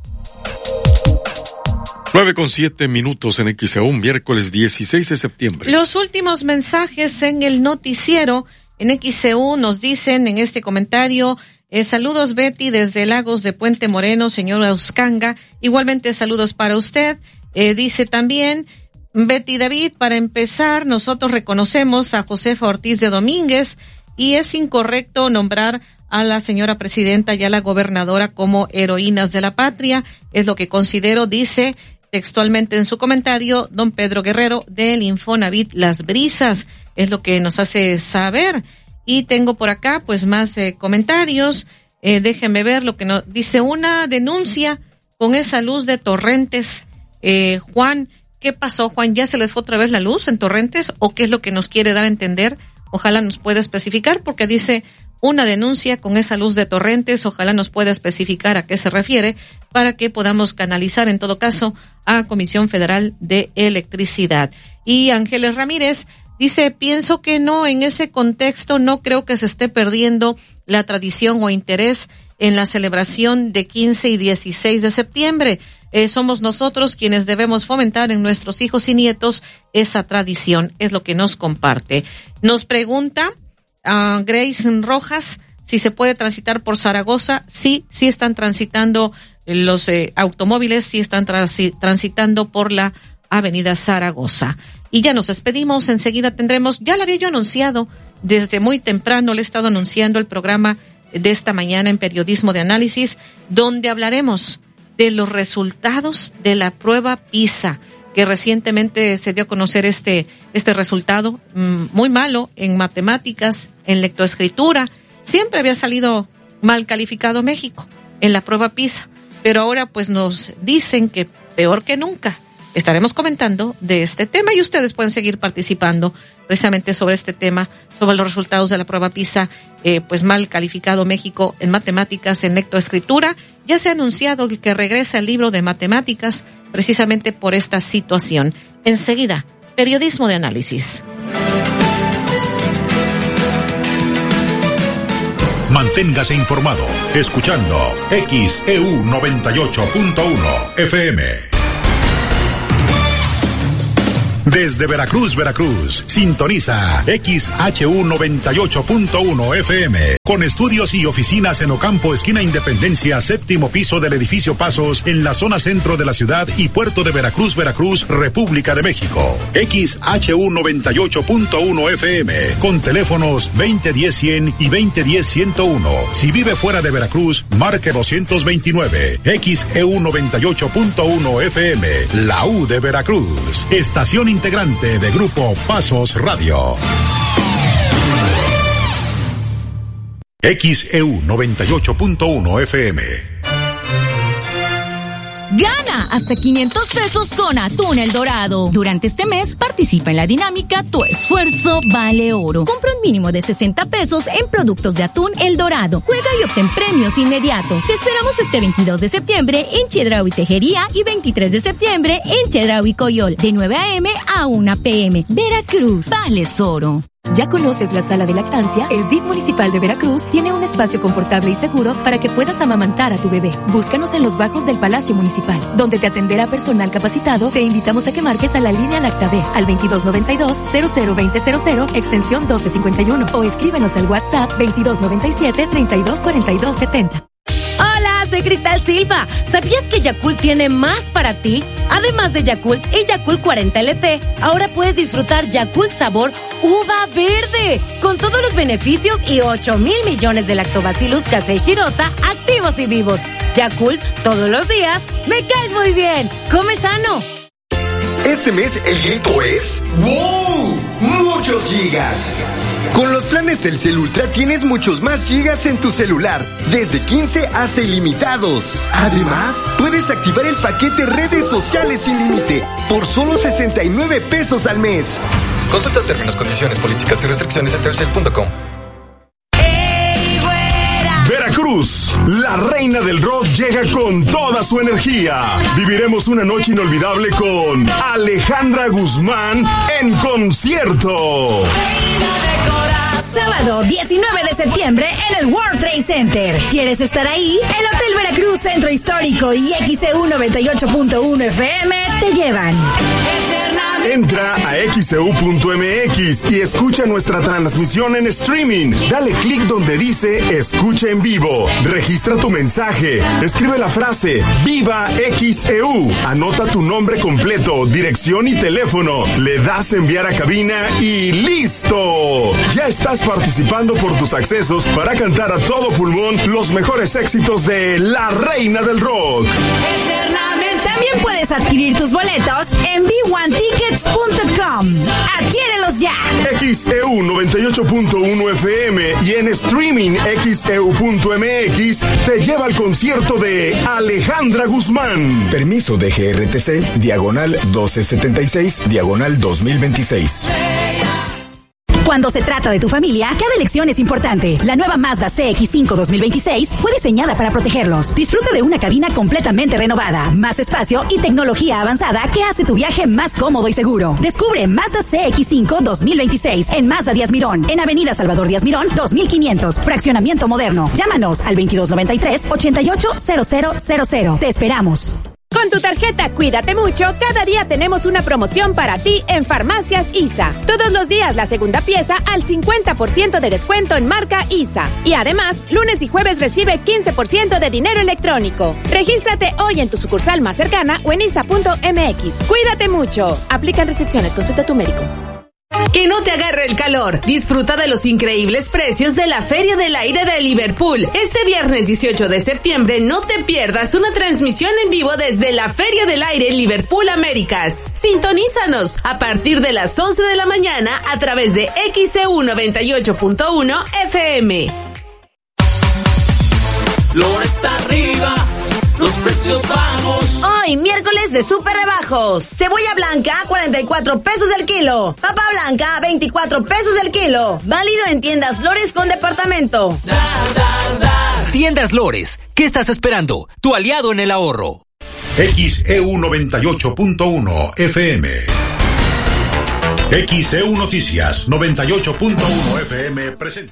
nueve con siete minutos en X E U, miércoles dieciséis de septiembre. Los últimos mensajes en el noticiero en X E U nos dicen en este comentario: eh, saludos Betty desde Lagos de Puente Moreno, señora Uscanga. Igualmente saludos para usted. Eh, dice también Betty David, para empezar, nosotros reconocemos a Josefa Ortiz de Domínguez y es incorrecto nombrar a la señora presidenta y a la gobernadora como heroínas de la patria. Es lo que considero, dice textualmente en su comentario don Pedro Guerrero del Infonavit Las Brisas. Es lo que nos hace saber. Y tengo por acá pues más eh, comentarios. Eh, déjenme ver lo que nos dice. Una denuncia con esa luz de Torrentes. Eh, Juan, ¿qué pasó, Juan? ¿Ya se les fue otra vez la luz en Torrentes o qué es lo que nos quiere dar a entender? Ojalá nos pueda especificar, porque dice una denuncia con esa luz de Torrentes. Ojalá nos pueda especificar a qué se refiere para que podamos canalizar en todo caso a Comisión Federal de Electricidad. Y Ángeles Ramírez dice, pienso que no, en ese contexto no creo que se esté perdiendo la tradición o interés en la celebración de quince y dieciséis de septiembre. Eh, somos nosotros quienes debemos fomentar en nuestros hijos y nietos esa tradición, es lo que nos comparte. Nos pregunta uh, Grace Rojas si se puede transitar por Zaragoza. Sí, sí están transitando los eh, automóviles, sí están transi- transitando por la avenida Zaragoza. Y ya nos despedimos, enseguida tendremos, ya lo había yo anunciado desde muy temprano, le he estado anunciando el programa de esta mañana en Periodismo de Análisis, donde hablaremos de los resultados de la prueba PISA. que recientemente se dio a conocer este, este resultado mmm, muy malo en matemáticas, en lectoescritura. Siempre había salido mal calificado México en la prueba PISA, pero ahora pues nos dicen que peor que nunca. Estaremos comentando de este tema y ustedes pueden seguir participando precisamente sobre este tema, sobre los resultados de la prueba PISA, eh, pues mal calificado México en matemáticas, en lectoescritura. Ya se ha anunciado que regresa el libro de matemáticas precisamente por esta situación. Enseguida, periodismo de análisis. Manténgase informado escuchando X E U noventa y ocho punto uno F M. Desde Veracruz, Veracruz, sintoniza X H U noventa y ocho punto uno F M, con estudios y oficinas en Ocampo, esquina Independencia, séptimo piso del edificio Pasos, en la zona centro de la ciudad y puerto de Veracruz, Veracruz, República de México. X H U noventa y ocho punto uno F M, con teléfonos veinte diez cien y veinte diez ciento uno. Si vive fuera de Veracruz, marque doscientos veintinueve. X E U noventa y ocho punto uno F M, la U de Veracruz. Estación integrante de Grupo Pasos Radio. X E U noventa y ocho punto uno F M. Gana hasta quinientos pesos con Atún El Dorado. Durante este mes participa en la dinámica Tu Esfuerzo Vale Oro. Compra un mínimo de sesenta pesos en productos de Atún El Dorado. Juega y obtén premios inmediatos. Te esperamos este veintidós de septiembre en Chedraui Tejería y veintitrés de septiembre en Chedraui Coyol, de nueve a eme a una pe eme. Veracruz, vales oro. ¿Ya conoces la sala de lactancia? El D I F municipal de Veracruz tiene un espacio confortable y seguro para que puedas amamantar a tu bebé. Búscanos en los bajos del Palacio Municipal, donde te atenderá personal capacitado. Te invitamos a que marques a la línea LactaD al veintidós noventa y dos, cero cero veinte cero cero, extensión doce cincuenta y uno, o escríbenos al WhatsApp veintidós noventa y siete, treinta y dos cuarenta y dos setenta. Hola, soy Cristal Silva. ¿Sabías que Yakult tiene más para ti? Además de Yakult y Yakult cuarenta L T, ahora puedes disfrutar Yakult sabor uva verde, con todos los beneficios y ocho mil millones de lactobacillus casei shirota activos y vivos. Yakult, todos los días, me caes muy bien. Come sano. Este mes el grito es ¡wow! ¡Muchos gigas! Con los planes Telcel Ultra tienes muchos más gigas en tu celular, desde quince hasta ilimitados. Además, puedes activar el paquete redes sociales sin límite por solo sesenta y nueve pesos al mes. Consulta términos, condiciones, políticas y restricciones en telcel punto com. Veracruz, la reina del rock llega con toda su energía. Viviremos una noche inolvidable con Alejandra Guzmán en concierto. Sábado diecinueve de septiembre en el World Trade Center. ¿Quieres estar ahí? El Hotel Veracruz Centro Histórico y X E U noventa y ocho punto uno F M te llevan. Entra a X E U punto eme equis y escucha nuestra transmisión en streaming. Dale clic donde dice Escucha en vivo. Registra tu mensaje. Escribe la frase Viva X E U. Anota tu nombre completo, dirección y teléfono. Le das enviar a cabina y ¡listo! Ya estás participando por tus accesos para cantar a todo pulmón los mejores éxitos de la reina del rock. También puedes adquirir tus boletos en be one tickets punto com. ¡Adquiérelos ya! X E U noventa y ocho punto uno F M y en streaming X E U punto eme equis te lleva al concierto de Alejandra Guzmán. Permiso de G R T C, diagonal doce setenta y seis, diagonal dos mil veintiséis. Cuando se trata de tu familia, cada elección es importante. La nueva Mazda C X cinco dos mil veintiséis fue diseñada para protegerlos. Disfruta de una cabina completamente renovada, más espacio y tecnología avanzada que hace tu viaje más cómodo y seguro. Descubre Mazda C X cinco dos mil veintiséis en Mazda Díaz Mirón, en Avenida Salvador Díaz Mirón, dos mil quinientos, Fraccionamiento Moderno. Llámanos al veintidós noventa y tres, ochenta y ocho, cero cero cero cero. Te esperamos. Con tu tarjeta Cuídate Mucho, cada día tenemos una promoción para ti en Farmacias I S A. Todos los días la segunda pieza al cincuenta por ciento de descuento en marca I S A. Y además, lunes y jueves recibe quince por ciento de dinero electrónico. Regístrate hoy en tu sucursal más cercana o en I S A punto eme equis. Cuídate mucho. Aplican restricciones. Consulta a tu médico. Que no te agarre el calor. Disfruta de los increíbles precios de la Feria del Aire de Liverpool. Este viernes dieciocho de septiembre no te pierdas una transmisión en vivo desde la Feria del Aire Liverpool Américas. Sintonízanos a partir de las once de la mañana a través de X C U noventa y ocho punto uno F M. Flores arriba, los precios bajos. Hoy, miércoles de súper rebajos. Cebolla blanca, cuarenta y cuatro pesos el kilo. Papa blanca, veinticuatro pesos el kilo. Válido en tiendas Lores con departamento. Da, da, da. Tiendas Lores, ¿qué estás esperando? Tu aliado en el ahorro. X E U noventa y ocho punto uno F M. X E U Noticias noventa y ocho punto uno F M presenta.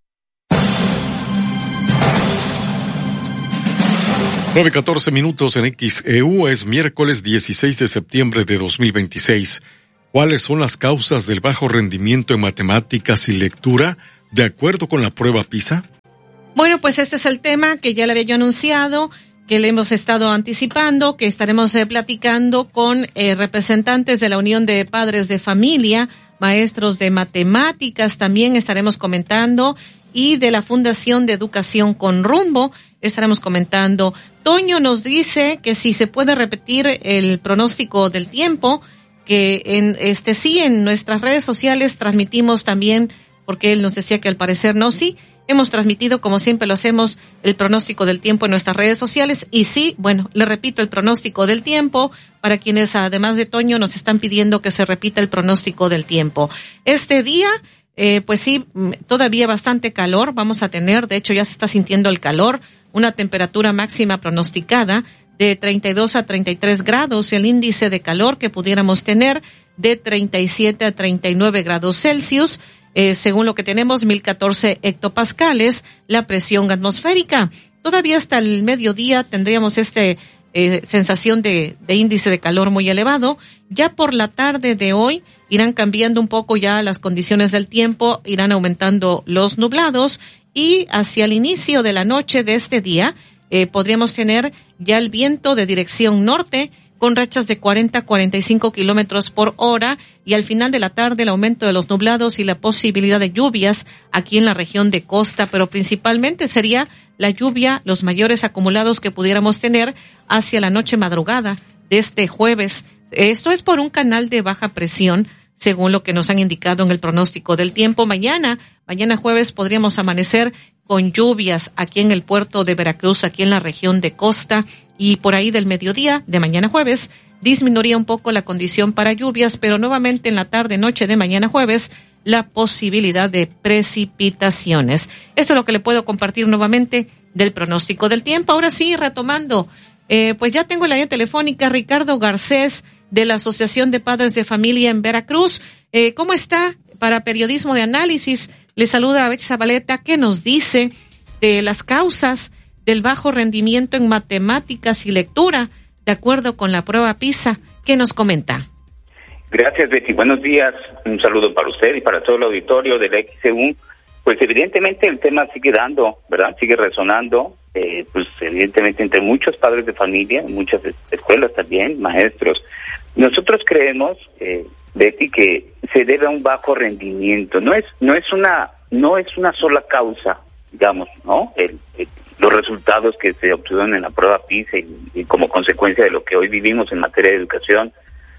nueve catorce minutos en X E U, es miércoles dieciséis de septiembre de dos mil veintiséis. ¿Cuáles son las causas del bajo rendimiento en matemáticas y lectura de acuerdo con la prueba PISA? Bueno, pues este es el tema que ya le había yo anunciado, que le hemos estado anticipando, que estaremos eh, platicando con eh, representantes de la Unión de Padres de Familia, maestros de matemáticas, también estaremos comentando, y de la Fundación de Educación con Rumbo, estaremos comentando. Toño nos dice que si se puede repetir el pronóstico del tiempo, que en este sí, en nuestras redes sociales transmitimos también, porque él nos decía que al parecer no, sí, hemos transmitido, como siempre lo hacemos, el pronóstico del tiempo en nuestras redes sociales. Y sí, bueno, le repito el pronóstico del tiempo para quienes, además de Toño, nos están pidiendo que se repita el pronóstico del tiempo. Este día, eh, pues sí, todavía bastante calor vamos a tener. De hecho, ya se está sintiendo el calor. Una temperatura máxima pronosticada de treinta y dos a treinta y tres grados. El índice de calor que pudiéramos tener de treinta y siete a treinta y nueve grados Celsius. Eh, según lo que tenemos, mil catorce hectopascales, la presión atmosférica. Todavía hasta el mediodía tendríamos este eh, sensación de, de índice de calor muy elevado. Ya por la tarde de hoy irán cambiando un poco ya las condiciones del tiempo, irán aumentando los nublados y hacia el inicio de la noche de este día eh, podríamos tener ya el viento de dirección norte, con rachas de cuarenta a cuarenta y cinco kilómetros por hora, y al final de la tarde el aumento de los nublados y la posibilidad de lluvias aquí en la región de costa, pero principalmente sería la lluvia, los mayores acumulados que pudiéramos tener hacia la noche madrugada de este jueves. Esto es por un canal de baja presión, según lo que nos han indicado en el pronóstico del tiempo. Mañana, mañana jueves podríamos amanecer con lluvias aquí en el puerto de Veracruz, aquí en la región de costa, y por ahí del mediodía de mañana jueves disminuiría un poco la condición para lluvias, pero nuevamente en la tarde noche de mañana jueves la posibilidad de precipitaciones. Esto es lo que le puedo compartir nuevamente del pronóstico del tiempo. Ahora sí, retomando, eh, pues ya tengo en la línea telefónica Ricardo Garcés de la Asociación de Padres de Familia en Veracruz. Eh, ¿Cómo está? Para Periodismo de Análisis, le saluda a Betsy Zabaleta. ¿Qué nos dice de las causas del bajo rendimiento en matemáticas y lectura, de acuerdo con la prueba PISA? ¿Qué nos comenta? Gracias, Betty. Buenos días. Un saludo para usted y para todo el auditorio del X E U. Pues evidentemente el tema sigue dando, ¿verdad? Sigue resonando, eh, pues evidentemente entre muchos padres de familia, muchas escuelas también, maestros. Nosotros creemos, eh, Betty, que se debe a un bajo rendimiento. No es, no es una, no es una sola causa, digamos, ¿no? El, el, los resultados que se obtuvieron en la prueba PISA y, y como consecuencia de lo que hoy vivimos en materia de educación,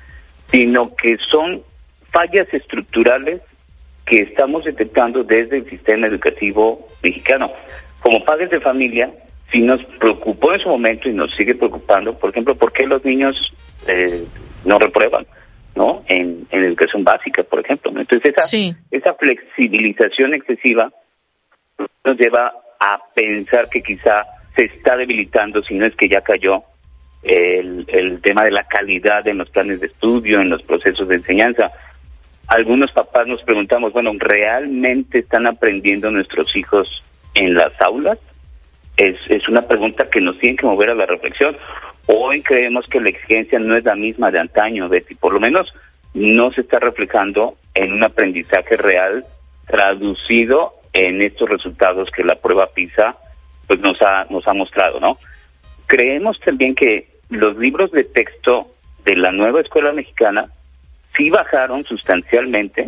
sino que son fallas estructurales que estamos detectando desde el sistema educativo mexicano. Como padres de familia, sí nos preocupó en su momento y nos sigue preocupando, por ejemplo, por qué los niños eh, no reprueban, ¿no? En, en educación básica, por ejemplo, ¿no? Entonces esa, sí. esa flexibilización excesiva nos lleva a pensar que quizá se está debilitando, si no es que ya cayó, el, el tema de la calidad en los planes de estudio, en los procesos de enseñanza. Algunos papás nos preguntamos, bueno, ¿realmente están aprendiendo nuestros hijos en las aulas? Es, es una pregunta que nos tiene que mover a la reflexión. Hoy creemos que la exigencia no es la misma de antaño, Betty, por lo menos no se está reflejando en un aprendizaje real traducido en estos resultados que la prueba PISA pues nos ha nos ha mostrado, ¿no? Creemos también que los libros de texto de la nueva escuela mexicana sí bajaron sustancialmente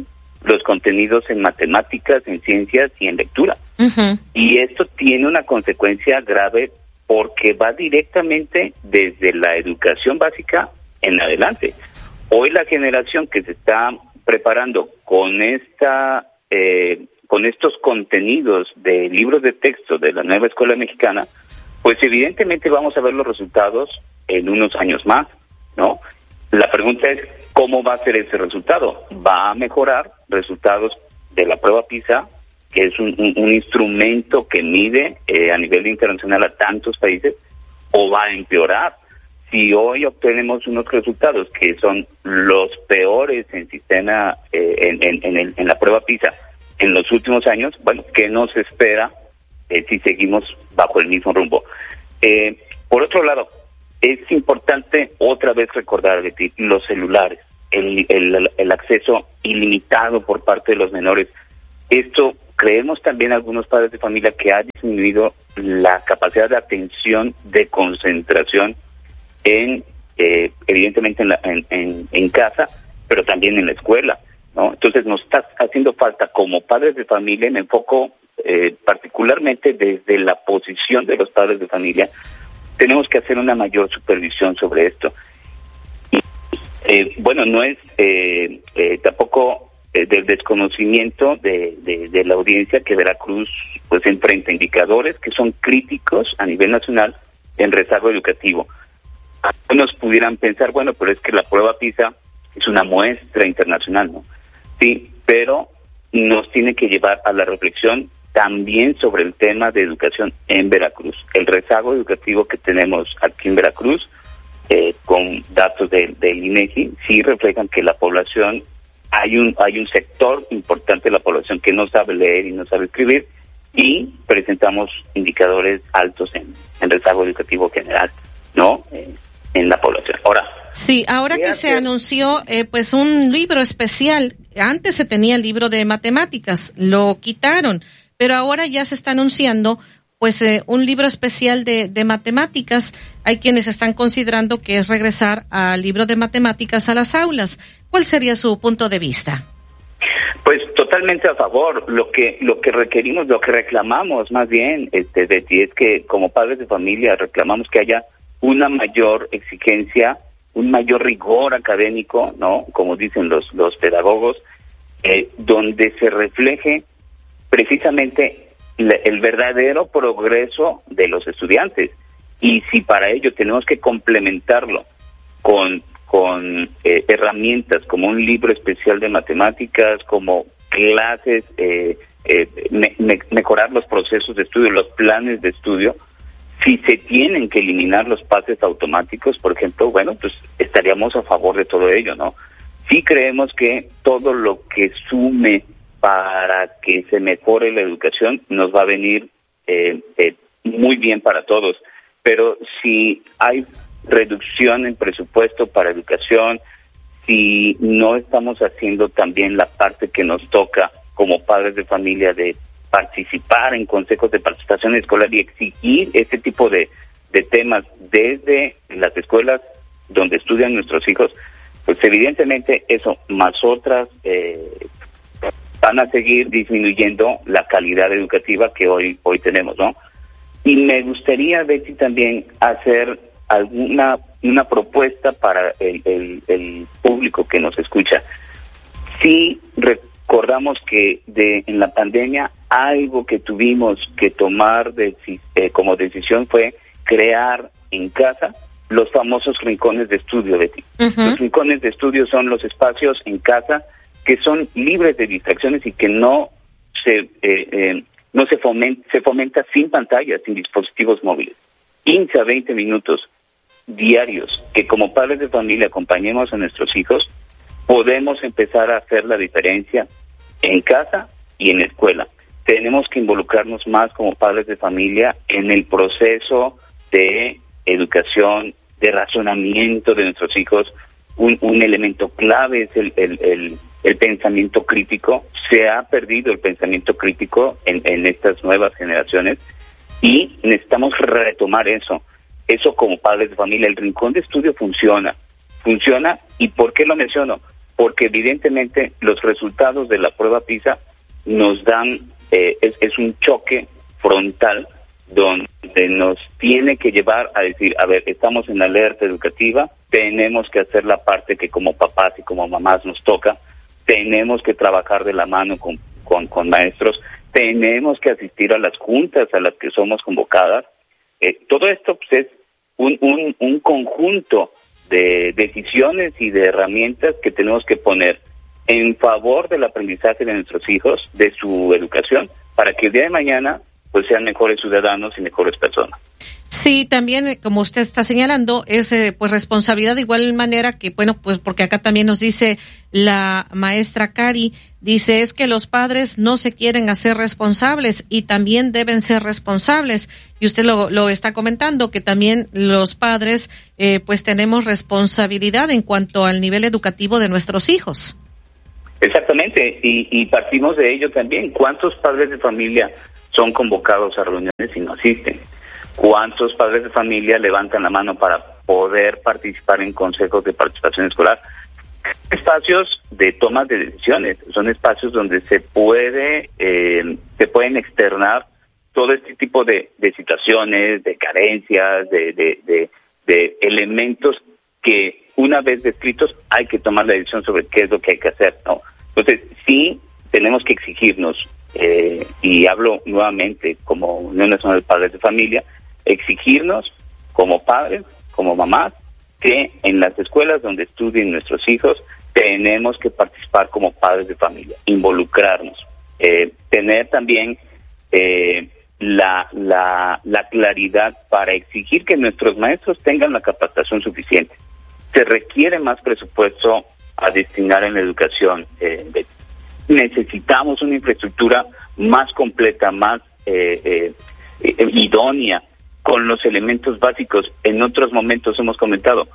los contenidos en matemáticas, en ciencias y en lectura. Uh-huh. Y esto tiene una consecuencia grave porque va directamente desde la educación básica en adelante. Hoy la generación que se está preparando con esta eh, con estos contenidos de libros de texto de la nueva escuela mexicana, pues evidentemente vamos a ver los resultados en unos años más, ¿no? La pregunta es, ¿cómo va a ser ese resultado? ¿Va a mejorar resultados de la prueba PISA, que es un, un, un instrumento que mide eh, a nivel internacional a tantos países, o va a empeorar? Si hoy obtenemos unos resultados que son los peores en sistema, eh, en, en, en, el, en la prueba PISA en los últimos años, bueno, ¿qué nos espera eh, si seguimos bajo el mismo rumbo? Eh, por otro lado, es importante otra vez recordar, Betty, los celulares, el, el, el acceso ilimitado por parte de los menores. Esto creemos también algunos padres de familia que ha disminuido la capacidad de atención, de concentración en eh, evidentemente en, la, en, en, en casa, pero también en la escuela, ¿no? Entonces nos está haciendo falta como padres de familia, me enfoco eh, particularmente desde la posición de los padres de familia, tenemos que hacer una mayor supervisión sobre esto. Y, eh, bueno, no es eh, eh, tampoco eh, del desconocimiento de, de, de la audiencia que Veracruz pues enfrenta indicadores que son críticos a nivel nacional en rezago educativo. Algunos pudieran pensar, bueno, pero es que la prueba PISA es una muestra internacional, ¿no? Sí, pero nos tiene que llevar a la reflexión también sobre el tema de educación en Veracruz. El rezago educativo que tenemos aquí en Veracruz, eh, con datos del de INEGI, sí reflejan que la población, hay un hay un sector importante de la población que no sabe leer y no sabe escribir, y presentamos indicadores altos en, en rezago educativo general, ¿no? Eh, en la población. Ahora, sí, ahora que se anunció eh, pues un libro especial, antes se tenía el libro de matemáticas, lo quitaron, pero ahora ya se está anunciando pues eh, un libro especial de, de matemáticas. Hay quienes están considerando que es regresar al libro de matemáticas a las aulas. ¿Cuál sería su punto de vista? Pues totalmente a favor. Lo que lo que requerimos, lo que reclamamos más bien, este, Betty, es que como padres de familia reclamamos que haya una mayor exigencia, un mayor rigor académico, ¿no? Como dicen los los pedagogos, eh, donde se refleje precisamente le, el verdadero progreso de los estudiantes. Y si para ello tenemos que complementarlo con con eh, herramientas como un libro especial de matemáticas, como clases, eh, eh, me, me, mejorar los procesos de estudio, los planes de estudio. Si se tienen que eliminar los pases automáticos, por ejemplo, bueno, pues estaríamos a favor de todo ello, ¿no? Sí creemos que todo lo que sume para que se mejore la educación nos va a venir eh, eh, muy bien para todos, pero si hay reducción en presupuesto para educación, si no estamos haciendo también la parte que nos toca como padres de familia de participar en consejos de participación escolar y exigir este tipo de, de temas desde las escuelas donde estudian nuestros hijos, pues evidentemente eso, más otras, eh, van a seguir disminuyendo la calidad educativa que hoy hoy tenemos, ¿no? Y me gustaría, Betty, también hacer alguna una propuesta para el, el, el público que nos escucha. Sí, recordamos que de en la pandemia algo que tuvimos que tomar de, eh, como decisión fue crear en casa los famosos rincones de estudio, Betty. Uh-huh. Los rincones de estudio son los espacios en casa que son libres de distracciones y que no se eh, eh, no se fomenta, se fomenta sin pantallas, sin dispositivos móviles. quince a veinte minutos diarios que como padres de familia acompañemos a nuestros hijos, podemos empezar a hacer la diferencia en casa y en la escuela. Tenemos que involucrarnos más como padres de familia en el proceso de educación, de razonamiento de nuestros hijos. Un, un elemento clave es el, el, el, el pensamiento crítico. Se ha perdido el pensamiento crítico en, en estas nuevas generaciones y necesitamos retomar eso. Eso como padres de familia. El rincón de estudio funciona. Funciona, ¿y por qué lo menciono? porque evidentemente los resultados de la prueba PISA nos dan, eh, es, es un choque frontal donde nos tiene que llevar a decir, a ver, estamos en alerta educativa, tenemos que hacer la parte que como papás y como mamás nos toca, tenemos que trabajar de la mano con, con, con maestros, tenemos que asistir a las juntas a las que somos convocadas. Eh, todo esto pues, es un, un, un conjunto de decisiones y de herramientas que tenemos que poner en favor del aprendizaje de nuestros hijos, de su educación, para que el día de mañana pues sean mejores ciudadanos y mejores personas. Sí, también, como usted está señalando, es eh, pues responsabilidad de igual manera que, bueno, pues porque acá también nos dice la maestra Cari, dice, es que los padres no se quieren hacer responsables y también deben ser responsables. Y usted lo, lo está comentando, que también los padres eh, pues tenemos responsabilidad en cuanto al nivel educativo de nuestros hijos. Exactamente, y, y partimos de ello también. ¿Cuántos padres de familia son convocados a reuniones y no asisten? ¿Cuántos padres de familia levantan la mano para poder participar en consejos de participación escolar? Espacios de toma de decisiones, son espacios donde se puede, eh, se pueden externar todo este tipo de, de situaciones, de carencias, de, de, de, de elementos que una vez descritos hay que tomar la decisión sobre qué es lo que hay que hacer, ¿no? Entonces, sí tenemos que exigirnos, eh, y hablo nuevamente como Unión Nacional de Padres de Familia, exigirnos como padres, como mamás, que en las escuelas donde estudien nuestros hijos tenemos que participar como padres de familia, involucrarnos, eh, tener también eh, la, la, la claridad para exigir que nuestros maestros tengan la capacitación suficiente. Se requiere más presupuesto a destinar en la educación. Eh, de, necesitamos una infraestructura más completa, más eh, eh, eh, idónea, con los elementos básicos. En otros momentos hemos comentado,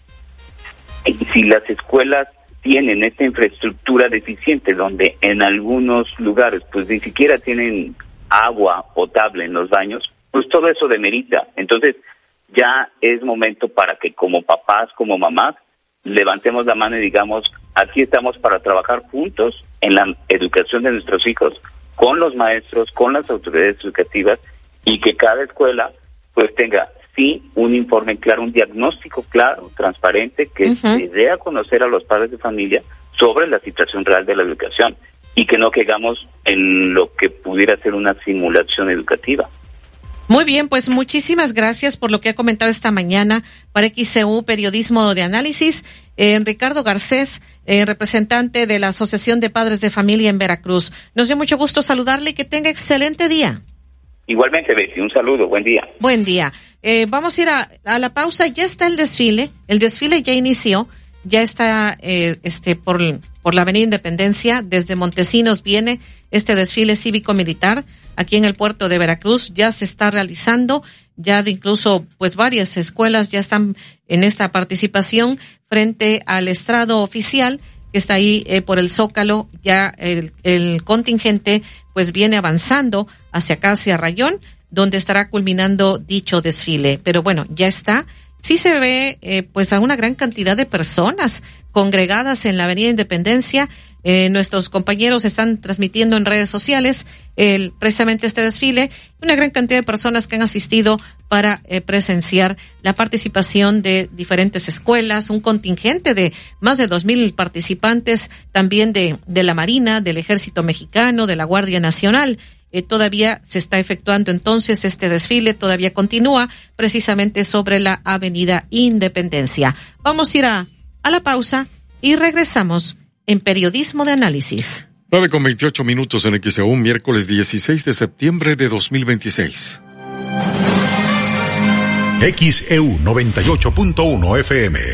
si las escuelas tienen esta infraestructura deficiente, donde en algunos lugares pues ni siquiera tienen agua potable en los baños, pues todo eso demerita. Entonces ya es momento para que como papás, como mamás, levantemos la mano y digamos, aquí estamos para trabajar juntos en la educación de nuestros hijos, con los maestros, con las autoridades educativas, y que cada escuela pues tenga, sí, un informe claro, un diagnóstico claro, transparente, que uh-huh. se dé a conocer a los padres de familia sobre la situación real de la educación, y que no caigamos en lo que pudiera ser una simulación educativa. Muy bien, pues muchísimas gracias por lo que ha comentado esta mañana para X C U Periodismo de Análisis. Eh, Ricardo Garcés, eh, representante de la Asociación de Padres de Familia en Veracruz. Nos dio mucho gusto saludarle y que tenga excelente día. Igualmente, Betty, un saludo, buen día. Buen día. Eh, vamos a ir a, a la pausa, ya está el desfile, el desfile ya inició, ya está eh, este por, por la Avenida Independencia, desde Montesinos viene este desfile cívico-militar, aquí en el puerto de Veracruz, ya se está realizando, ya de incluso pues varias escuelas ya están en esta participación frente al estrado oficial, que está ahí eh, por el Zócalo, ya el, el contingente pues viene avanzando hacia acá, hacia Rayón, donde estará culminando dicho desfile. Pero bueno, ya está. Sí se ve eh, pues a una gran cantidad de personas congregadas en la Avenida Independencia. Eh, nuestros compañeros están transmitiendo en redes sociales el, precisamente este desfile, una gran cantidad de personas que han asistido para eh, presenciar la participación de diferentes escuelas, un contingente de más de dos mil participantes, también de, de la Marina, del Ejército Mexicano, de la Guardia Nacional. Eh, todavía se está efectuando entonces este desfile, todavía continúa precisamente sobre la Avenida Independencia. Vamos a ir a, a la pausa y regresamos en Periodismo de Análisis. nueve con veintiocho minutos en X E U, miércoles dieciséis de septiembre de dos mil veintiséis. X E U noventa y ocho punto uno F M.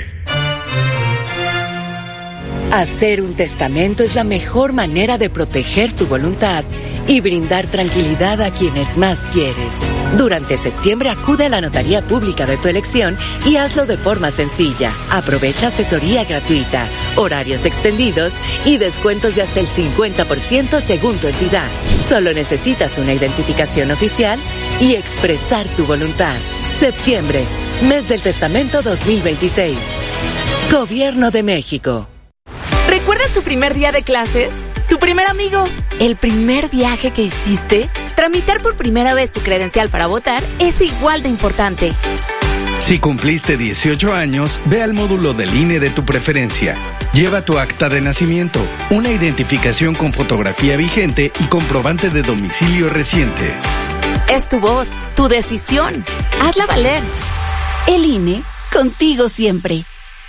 Hacer un testamento es la mejor manera de proteger tu voluntad y brindar tranquilidad a quienes más quieres. Durante septiembre acude a la notaría pública de tu elección y hazlo de forma sencilla. Aprovecha asesoría gratuita, horarios extendidos y descuentos de hasta el cincuenta por ciento según tu entidad. Solo necesitas una identificación oficial y expresar tu voluntad. Septiembre, mes del testamento dos mil veintiséis. Gobierno de México. ¿Recuerdas tu primer día de clases? ¿Tu primer amigo? ¿El primer viaje que hiciste? Tramitar por primera vez tu credencial para votar es igual de importante. Si cumpliste dieciocho años, ve al módulo del I N E de tu preferencia. Lleva tu acta de nacimiento, una identificación con fotografía vigente y comprobante de domicilio reciente. Es tu voz, tu decisión. Hazla valer. El I N E, contigo siempre.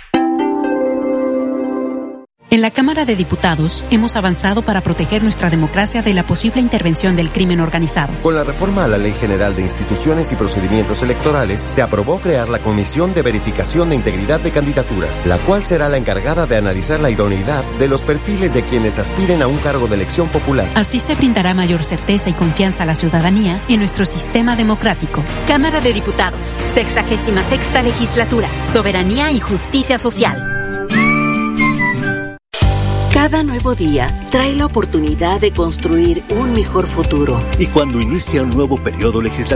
En la Cámara de Diputados hemos avanzado para proteger nuestra democracia de la posible intervención del crimen organizado. Con la reforma a la Ley General de Instituciones y Procedimientos Electorales, se aprobó crear la Comisión de Verificación de Integridad de Candidaturas, la cual será la encargada de analizar la idoneidad de los perfiles de quienes aspiren a un cargo de elección popular. Así se brindará mayor certeza y confianza a la ciudadanía en nuestro sistema democrático. Cámara de Diputados, sexagésima sexta legislatura, soberanía y justicia social. Cada nuevo día trae la oportunidad de construir un mejor futuro. Y cuando inicia un nuevo periodo legislativo,